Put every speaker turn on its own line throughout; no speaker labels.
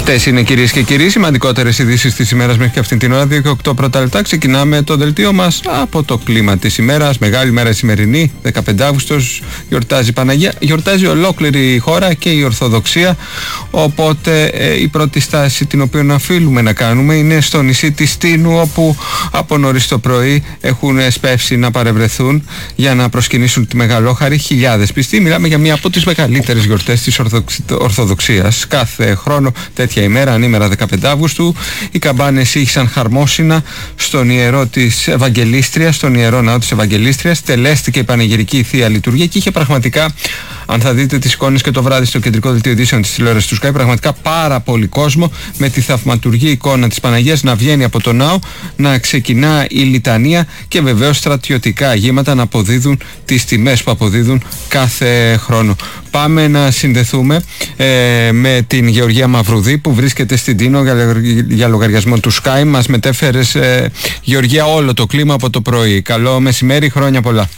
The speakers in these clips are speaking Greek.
Αυτές είναι, κυρίες και κύριοι, σημαντικότερες ειδήσεις της ημέρας μέχρι και αυτήν την ώρα. 2 και 8 πρώτα λεπτά. Ξεκινάμε το δελτίο μας από το κλίμα της ημέρας. Μεγάλη μέρα σημερινή, 15 Αύγουστος, γιορτάζει η Παναγία, γιορτάζει ολόκληρη η χώρα και η Ορθοδοξία. Οπότε η πρώτη στάση την οποία οφείλουμε να κάνουμε είναι στο νησί της Τίνου, όπου από νωρίς το πρωί έχουν σπεύσει να παρευρεθούν για να προσκυνήσουν τη Μεγαλόχαρη χιλιάδες πιστοί. Μιλάμε για μία από τις μεγαλύτερες γιορτές της Ορθοδοξίας. Κάθε χρόνο τέτοια ημέρα, ανήμερα 15 Αύγουστου, οι καμπάνες ήχησαν χαρμόσυνα στον ιερό της Ευαγγελίστριας, στον ιερό ναό της Ευαγγελίστριας. Τελέστηκε η πανηγυρική θεία λειτουργία και είχε πραγματικά, αν θα δείτε τις εικόνες και το βράδυ στο κεντρικό δελτίο ειδήσεων της τηλεόρασης του Sky, πραγματικά πάρα πολύ κόσμο, με τη θαυματουργή εικόνα της Παναγίας να βγαίνει από το ναό, να ξεκινά η λιτανία και βεβαίως στρατιωτικά αγήματα να αποδίδουν τις τιμές που αποδίδουν κάθε χρόνο. Πάμε να συνδεθούμε με την Γεωργία Μαυρουδή, που βρίσκεται στην Τίνο για λογαριασμό του Sky. Μας μετέφερες, Γεωργία, όλο το κλίμα από το πρωί. Καλό μεσημέρι, χρόνια πολλά.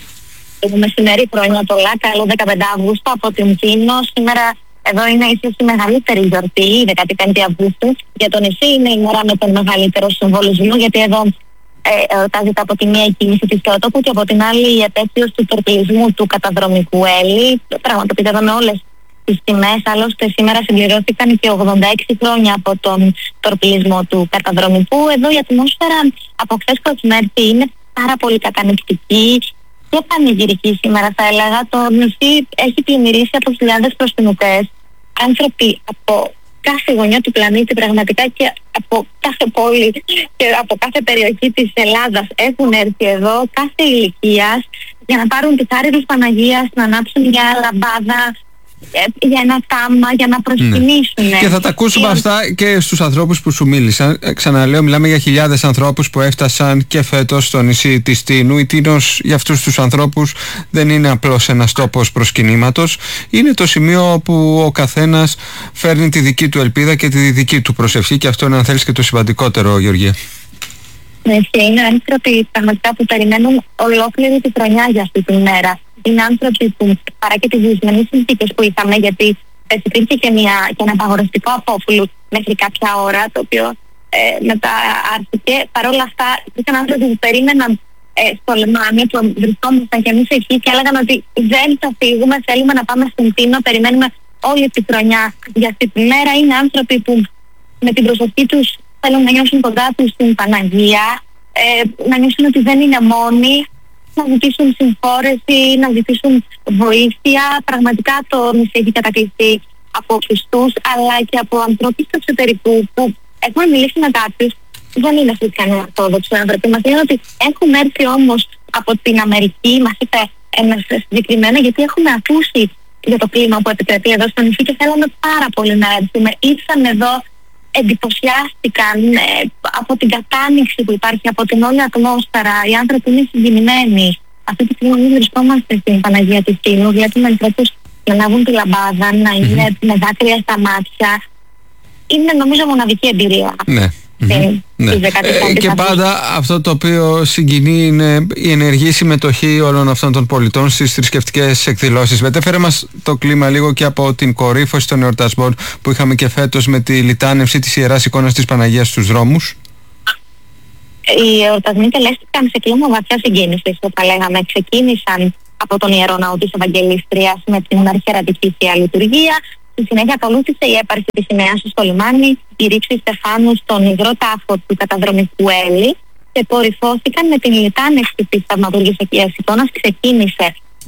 Καλό μεσημέρι, χρόνια πολλά. Καλό 15 Αύγουστο από την Τίνο. Σήμερα εδώ είναι ίσως η μεγαλύτερη γιορτή, η 15η Αυγούστου. Για το νησί είναι η μέρα με τον μεγαλύτερο συμβολισμό, γιατί εδώ εορτάζεται από τη μία η κίνηση της Θεοτόκου και από την άλλη η επέτειος του τορπιλισμού του καταδρομικού Έλλη. Πραγματοποιείται εδώ με όλες τις τιμές. Άλλωστε σήμερα συμπληρώθηκαν και 86 χρόνια από τον τορπιλισμό του καταδρομικού. Εδώ η ατμόσφαιρα από χθες μεσημέρι είναι πάρα πολύ κατανυκτική και πανηγυρική σήμερα, θα έλεγα. Το νησί έχει πλημμυρίσει από χιλιάδες προσκυνητές. Άνθρωποι από κάθε γωνιά του πλανήτη, πραγματικά, και από κάθε πόλη και από κάθε περιοχή της Ελλάδας έχουν έρθει εδώ, κάθε ηλικίας, για να πάρουν τη χάρη της Παναγίας, να ανάψουν μια λαμπάδα, για ένα τάμα, για να προσκυνήσουν.
Και θα τα ακούσουμε αυτά και στους ανθρώπους που σου μίλησαν. Ξαναλέω, μιλάμε για χιλιάδες ανθρώπους που έφτασαν και φέτος στο νησί της Τίνου. Η Τίνος για αυτούς τους ανθρώπους δεν είναι απλώς ένας τόπος προσκυνήματος. Είναι το σημείο όπου ο καθένας φέρνει τη δική του ελπίδα και τη δική του προσευχή, και αυτό είναι, αν θέλεις, και το σημαντικότερο, Γεωργία.
Ναι, και είναι άνθρωποι πραγματικά που περιμένουν ολόκληρη τη χρονιά για αυτή τη μέρα. Είναι άνθρωποι που, παρά και τις δυσμενείς συνθήκες που είχαμε, γιατί υπήρχε και ένα απαγορευτικό απόφουλο μέχρι κάποια ώρα, το οποίο μετά άρχισε. Παρ' όλα αυτά, υπήρχαν άνθρωποι που περίμεναν στο λιμάνι, που βρισκόμασταν κι εμείς εκεί και έλεγαν ότι δεν θα φύγουμε, θέλουμε να πάμε στην Τίνο, περιμένουμε όλη τη χρονιά για αυτή τη μέρα. Είναι άνθρωποι που με την προσοχή τους θέλουν να νιώσουν κοντά τους στην Παναγία, να νιώσουν ότι δεν είναι μόνοι, να ζητήσουν συμφόρεση, να ζητήσουν βοήθεια. Πραγματικά το νησί έχει κατακληθεί από πιστούς, αλλά και από ανθρώπους του εξωτερικού που έχουμε μιλήσει με κάποιους, δεν είναι χριστιανοί ορθόδοξοι άνθρωποι. Μας λένε ότι έχουν έρθει όμως από την Αμερική, μας είπε ένας συγκεκριμένα, γιατί έχουμε ακούσει για το κλίμα που επικρατεί εδώ στο νησί και θέλαμε πάρα πολύ να έρθουμε. Ήρθαν εδώ, εντυπωσιάστηκαν από την κατάνοιξη που υπάρχει, από την όλη ατμόσφαιρα. Οι άνθρωποι είναι συγκινημένοι. Αυτή τη στιγμή βρισκόμαστε στην Παναγία της Τίνου, βλέπουμε ανθρώπους να λάβουν τη λαμπάδα, να είναι με δάκρυα στα μάτια. Είναι, νομίζω, μοναδική εμπειρία.
Ναι. Και πάντα αυτό το οποίο συγκινεί είναι η ενεργή συμμετοχή όλων αυτών των πολιτών στις θρησκευτικές εκδηλώσεις. Μετέφερε μας το κλίμα λίγο και από την κορύφωση των εορτασμών που είχαμε και φέτος, με τη λιτάνευση της Ιεράς Εικόνας της Παναγίας στους δρόμους.
Οι εορτασμοί τελέστηκαν σε κλίμα βαθιά συγκίνησης, θα λέγαμε. Ξεκίνησαν από τον Ιερό Ναό της Ευαγγελίστριας με την αρχιερατική θεία λειτουργία. Στη συνέχεια ακολούθησε η έπαρση της σημαίας στο λιμάνι, η ρήψη στεφάνου στον υγρό τάφο του καταδρομικού Έλλη, και κορυφώθηκαν με την λιτάνευση της θαυματουργικής εικόνας. Ξεκίνησε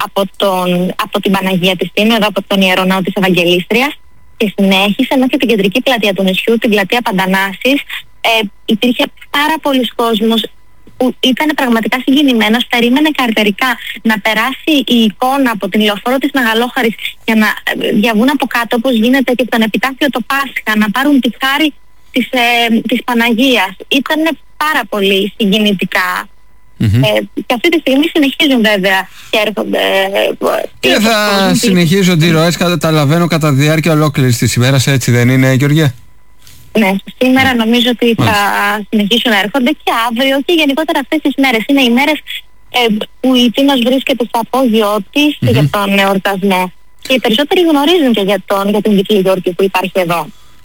από την Παναγία της Τίνου, εδώ από τον Ιερό Ναό της Ευαγγελίστριας, και συνέχισε μέχρι την κεντρική πλατεία του νησιού, την πλατεία Παντανάσης. Υπήρχε πάρα πολλοί κόσμος που ήταν πραγματικά συγκινημένος, περίμενε καρτερικά να περάσει η εικόνα από την λεωφόρο της Μεγαλόχαρης για να διαβούν από κάτω, όπως γίνεται και στον επιτάφιο το Πάσχα, να πάρουν τη χάρη της Παναγίας. Ήταν πάρα πολύ συγκινητικά. Και αυτή τη στιγμή συνεχίζουν βέβαια και έρχονται.
Και θα συνεχίζονται οι ροές, καταλαβαίνω, κατά τη διάρκεια ολόκληρης της ημέρας, έτσι δεν είναι, Γεωργία?
Ναι, σήμερα νομίζω ότι θα συνεχίσουν να έρχονται και αύριο και γενικότερα αυτές τις μέρες. Είναι οι μέρες που η Τίνος βρίσκεται στο απόγειό της για τον εορτασμό. Και οι περισσότεροι γνωρίζουν και για την δική γιορτή που υπάρχει εδώ.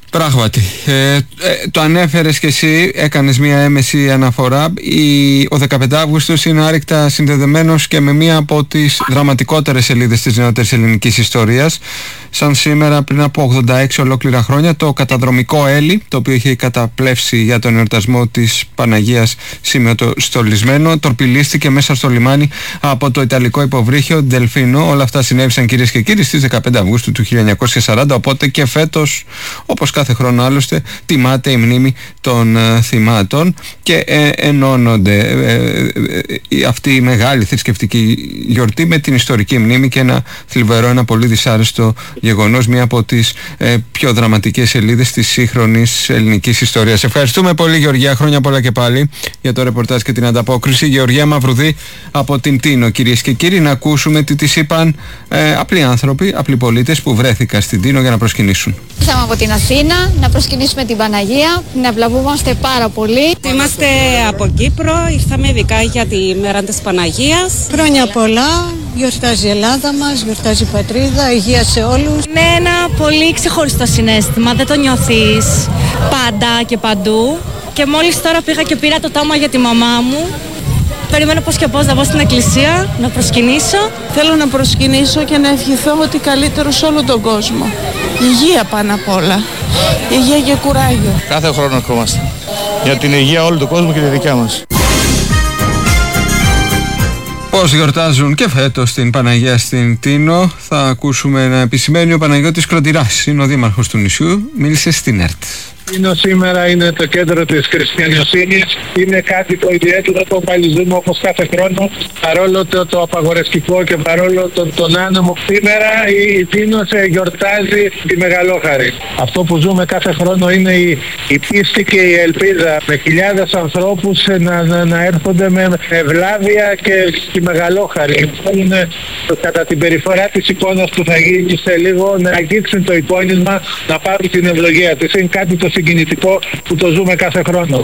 Πράγματι. Το ανέφερες και εσύ, έκανες μια έμεση αναφορά. Ο 15 Αύγουστος είναι άρρηκτα συνδεδεμένος και με μία από τις δραματικότερες σελίδες της νεότερης ελληνικής ιστορίας. Σαν σήμερα, πριν από 86 ολόκληρα χρόνια, το καταδρομικό Έλλη, το οποίο είχε καταπλέψει για τον εορτασμό της Παναγίας Σήμαιο το Στολισμένο, τορπιλίστηκε μέσα στο λιμάνι από το ιταλικό υποβρύχιο Ντελφίνο. Όλα αυτά συνέβησαν, κυρίες και κύριοι, στις 15 Αυγούστου του 1940, οπότε και φέτος, όπως κάθε χρόνο άλλωστε, τιμάται η μνήμη των θυμάτων και ενώνονται αυτή η μεγάλη θρησκευτική γιορτή με την ιστορική μνήμη και ένα θλιβερό, ένα πολύ δυσάρεστο γεγονός, μία από τις πιο δραματικές σελίδες της σύγχρονης ελληνικής ιστορίας. Ευχαριστούμε πολύ, Γεωργία, χρόνια πολλά και πάλι για το ρεπορτάζ και την ανταπόκριση. Γεωργία Μαυρουδή από την Τίνο. Κυρίες και κύριοι, να ακούσουμε τι τις είπαν απλοί άνθρωποι, απλοί πολίτες που βρέθηκαν στην Τίνο για να προσκυνήσουν.
Ήρθαμε από την Αθήνα να προσκυνήσουμε την Παναγία, να ευλαβούμαστε πάρα πολύ.
Είμαστε από Κύπρο, ήρθαμε ειδικά για τη μέρα της Παναγίας.
Χρόνια πολλά, γιορτάζει η Ελλάδα μας, γιορτάζει η πατρίδα, υγεία σε όλους.
Είναι ένα πολύ ξεχωριστό συναίσθημα, δεν το νιώθεις πάντα και παντού. Και μόλις τώρα πήγα και πήρα το τάμα για τη μαμά μου. Περιμένω πώς και πώς να πάω στην εκκλησία, να προσκυνήσω.
Θέλω να προσκυνήσω και να ευχηθώ ότι καλύτερο σε όλο τον κόσμο. Υγεία πάνω απ' όλα. Υγεία και κουράγιο.
Κάθε χρόνο ερχόμαστε. Για την υγεία όλου του κόσμου και τη δικιά μας.
Πώς γιορτάζουν και φέτος την Παναγία στην Τίνο, θα ακούσουμε να επισημαίνει ο Παναγιώτης Κροντηράς, είναι ο δήμαρχος του νησιού, μίλησε στην ΕΡΤ.
Τίνο σήμερα είναι το κέντρο της χριστιανοσύνης, είναι κάτι το ιδιαίτερο το παλιζούμε όπως κάθε χρόνο, παρόλο το απαγορευτικό και παρόλο τον άνεμο. Σήμερα η Τίνος γιορτάζει τη Μεγαλόχαρη. Αυτό που ζούμε κάθε χρόνο είναι η πίστη και η ελπίδα, με χιλιάδες ανθρώπους να έρχονται με ευλάβεια και τη Μεγαλόχαρη. Θέλουν κατά την περιφορά της εικόνας που θα γίνει σε λίγο να αγγίξουν το εικόνισμα, να πάρουν την ευλογία της. Είναι κάτι το συγκινητικό που το ζούμε κάθε χρόνο.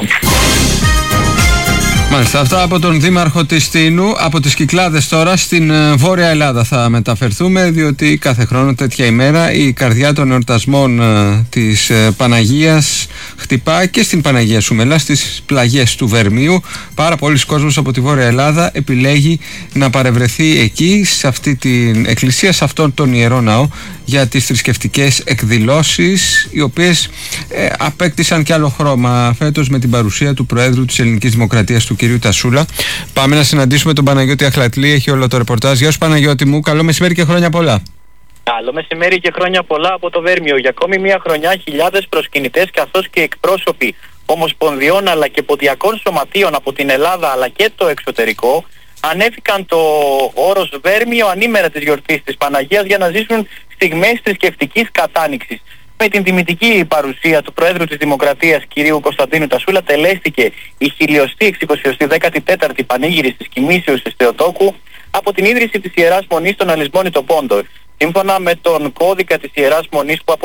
Μάλιστα, αυτά από τον Δήμαρχο της Τίνου. Από τις Κυκλάδες τώρα στην Βόρεια Ελλάδα θα μεταφερθούμε, διότι κάθε χρόνο τέτοια ημέρα η καρδιά των εορτασμών της Παναγίας χτυπά και στην Παναγία Σουμελά, στις πλαγιές του Βερμίου. Πάρα πολλοί κόσμος από τη Βόρεια Ελλάδα επιλέγει να παρευρεθεί εκεί, σε αυτή την εκκλησία, σε αυτόν τον ιερό ναό, για τις θρησκευτικές εκδηλώσεις, οι οποίες απέκτησαν και άλλο χρώμα φέτος με την παρουσία του Προέδρου της Ελληνικής Δημοκρατίας, του κυρίου Τασούλα. Πάμε να συναντήσουμε τον Παναγιώτη Αχλατλή, έχει όλο το ρεπορτάζ. Γεια σου, Παναγιώτη μου, καλό μεσημέρι και χρόνια πολλά.
Καλό μεσημέρι και χρόνια πολλά από το Βέρμιο. Για ακόμη μια χρονιά, χιλιάδες προσκυνητές καθώς και εκπρόσωποι ομοσπονδιών αλλά και ποντιακών σωματείων από την Ελλάδα αλλά και το εξωτερικό ανέβηκαν το όρος Βέρμιο ανήμερα της γιορτής της Παναγίας για να ζήσουν στιγμές θρησκευτικής κατάνοιξης. Με την τιμητική παρουσία του Προέδρου της Δημοκρατίας κ. Κωνσταντίνου Τασούλα τελέστηκε η 1064η Πανήγυρης της Κοιμήσεως της Θεοτόκου από την ίδρυση της Ιεράς Μονής στον Αλυσμόνητο Πόντο. Σύμφωνα με τον κώδικα της Ιεράς Μονής που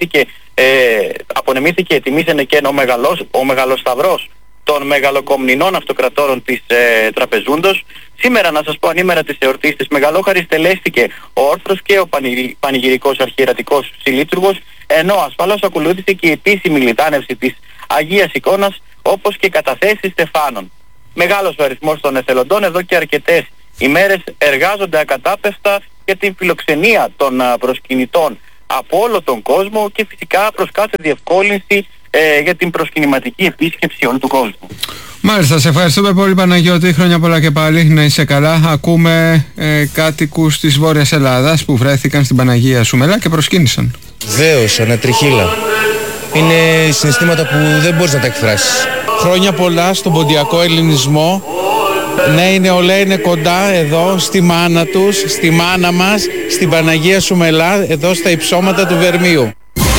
απονεμήθηκε, τιμήσανε και ο Μεγαλοσταυρός των μεγαλοκομνηνών αυτοκρατόρων της Τραπεζούντος. Σήμερα, να σας πω, ανήμερα της εορτής της Μεγαλόχαρης τελέστηκε ο όρθρος και ο πανηγυρικός αρχιερατικός συλλήτουργος, ενώ ασφαλώς ακολούθησε και η επίσημη λιτάνευση της Αγίας Εικόνας, όπως και καταθέσεις στεφάνων. Μεγάλος ο αριθμός των εθελοντών εδώ και αρκετές ημέρες εργάζονται ακατάπαυστα για την φιλοξενία των προσκυνητών από όλο τον κόσμο και φυσικά προς κάθε διευκόλυνση για την προσκυνηματική επίσκεψη όλου του κόσμου.
Μάλιστα, σε ευχαριστούμε πολύ, Παναγιώτη, χρόνια πολλά και πάλι, να είσαι καλά. Ακούμε κάτοικους της Βόρειας Ελλάδας που βρέθηκαν στην Παναγία Σουμελά και προσκύνησαν.
Δέος, ανατριχύλα. Είναι συναισθήματα που δεν μπορείς να τα εκφράσεις.
Χρόνια πολλά στον ποντιακό ελληνισμό. Ναι, η νεολαία είναι κοντά εδώ στη μάνα τους, στη μάνα μας, στην Παναγία Σουμελά, εδώ στα υψώματα του Βερμίου.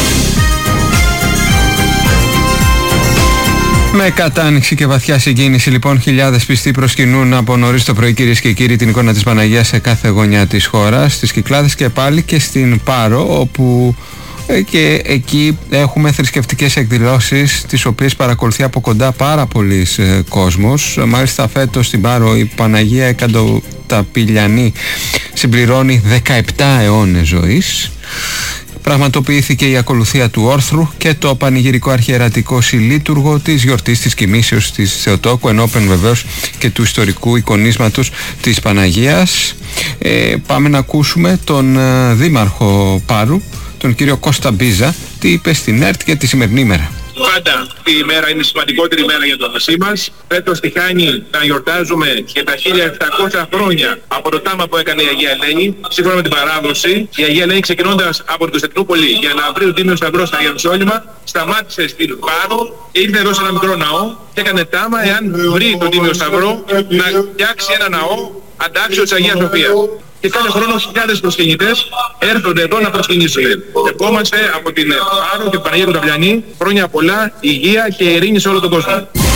Με κατάνοιξη και βαθιά συγκίνηση, λοιπόν, χιλιάδες πιστοί προσκυνούν από νωρίς το πρωί, κυρίες και κύριοι, την εικόνα της Παναγίας σε κάθε γωνιά της χώρας, στις Κυκλάδες και πάλι και στην Πάρο, όπου και εκεί έχουμε θρησκευτικές εκδηλώσεις, τις οποίες παρακολουθεί από κοντά πάρα πολλής κόσμος. Μάλιστα φέτος στην Πάρο η Παναγία Εκατοταπηλιανή συμπληρώνει 17 αιώνες ζωής. πραγματοποιήθηκε η ακολουθία του όρθρου και το πανηγυρικό αρχιερατικό συλλήτουργο της γιορτής της Κοιμήσεως της Θεοτόκου, ενώπιον βεβαίως και του ιστορικού εικονίσματος της Παναγίας. Πάμε να ακούσουμε τον δήμαρχο Πάρου, τον κύριο Κώστα Μπίζα, τι είπε στην ΕΡΤ για τη σημερινή ημέρα.
Πάντα η ημέρα είναι η σημαντικότερη μέρα για το νησί μας. Φέτος στη Χάνη να γιορτάζουμε και τα 1700 χρόνια από το τάμα που έκανε η Αγία Ελένη. Σύμφωνα με την παράδοση, η Αγία Ελένη ξεκινώντας από την Κωνσταντινούπολη για να βρει τον Τίμιο Σταυρό στα Ιεροσόλυμα, σταμάτησε στην Πάρο και ήρθε εδώ σε ένα μικρό ναό και έκανε τάμα εάν βρει τον Τίμιο Σταυρό να φτιάξει ένα ναό αντάξιο της Αγίας Σοφίας. Και κάθε χρόνο χιλιάδες προσκυνητές έρχονται εδώ να προσκυνήσουν. Ευχόμαστε από την Πάρο και την Παναγία του Ταβλιανή χρόνια πολλά, υγεία και ειρήνη σε όλο τον κόσμο.